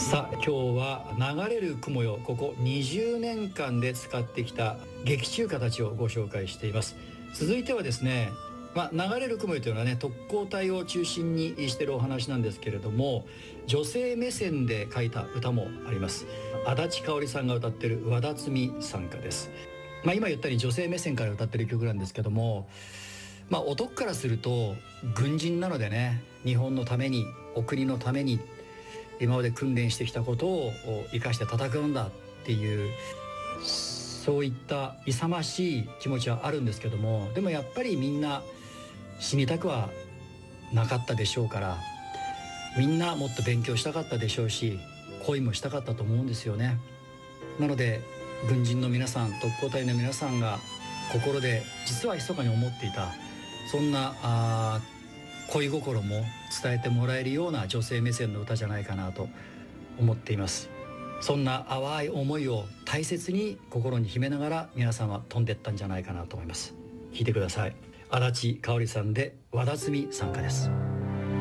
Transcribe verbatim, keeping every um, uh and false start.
さあ今日は流れる雲よ、ここにじゅうねんかんで使ってきた劇中歌たちをご紹介しています。続いてはですね、まあ、流れる雲よというのはね、特攻隊を中心にしているお話なんですけれども、女性目線で書いた歌もあります。足立香織さんが歌っている和田摘さん歌です。まあ、今言ったように女性目線から歌ってる曲なんですけども、まあ、男からすると軍人なのでね、日本のために、お国のために今まで訓練してきたことを生かして戦うんだっていう、そういった勇ましい気持ちはあるんですけども、でもやっぱりみんな死にたくはなかったでしょうから、みんなもっと勉強したかったでしょうし、恋もしたかったと思うんですよね。なので軍人の皆さん、特攻隊の皆さんが心で実は密かに思っていた、そんなあ恋心も伝えてもらえるような女性目線の歌じゃないかなと思っています。そんな淡い思いを大切に心に秘めながら皆さんは飛んでったんじゃないかなと思います。聴いてください。足立香織さんで和田摘さん歌です。